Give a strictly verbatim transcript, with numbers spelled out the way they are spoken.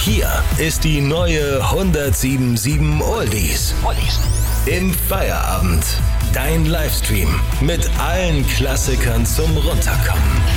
Hier ist die neue hundertsiebenundsiebzig Oldies. Im Feierabend. Dein Livestream mit allen Klassikern zum Runterkommen.